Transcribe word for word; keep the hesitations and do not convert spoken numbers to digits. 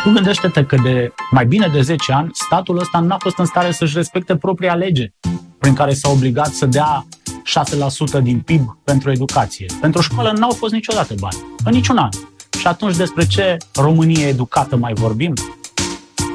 Tu gândește-te că de mai bine de zece ani statul ăsta n-a fost în stare să-și respecte propria lege prin care s-a obligat să dea șase la sută din P I B pentru educație. Pentru școală n-au fost niciodată bani, în niciun an. Și atunci despre ce Românie educată mai vorbim?